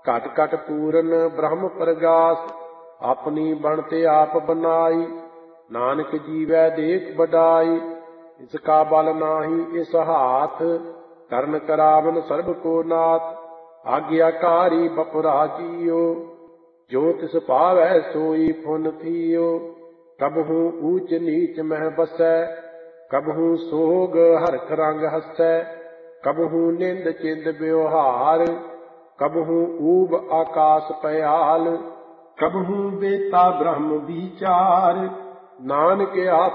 ਘਟ ਘਟ ਪੂਰਨ ਬ੍ਰਹਮ ਪ੍ਰਗਾਸ। ਆਪਣੀ ਬਣਤੇ ਆਪ ਬਨਾਈ, ਨਾਨਕ ਜੀਵੈ ਦੇਖ ਬਡਾਈ। ਇਸ ਕਾ ਬਲ ਨਾਹੀ ਇਸ ਹਾਥ, ਕਰਨ ਕਰਾਵਨ ਸਰਬ ਕੋ ਨਾਥ। ਆਗਿਆਕਾਰੀ ਬਪੁਰਾ ਜੀਓ, ਜੋ ਤਿਸ ਪਾਵੈ ਸੋਈ ਪੁਨ ਥੀਓ। ਕਬਹੂ ਊਚ ਨੀਚ ਮਹਿ ਬਸੈ, ਕਬਹੂ ਸੋਗ ਹਰਖ ਰੰਗ ਹਸੈ। ਕਬਹੂ ਨਿੰਦ ਚਿੰਦ ਵਿਵਹਾਰ, ਕਬਹੂ ਊਬ ਆਕਾਸ ਪयाल। ਕਬਹੂ ਬੇਤਾ ਬ੍ਰਹਮ ਵਿਚਾਰ, ਨਾਨਕ